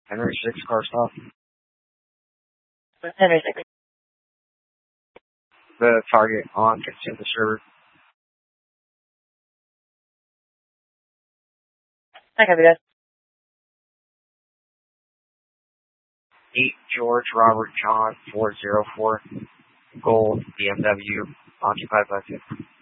Henry 6 car stop. Henry 6. The target on consumer server. I copy that. 8 George Robert John 404 Gold BMW occupied by 2.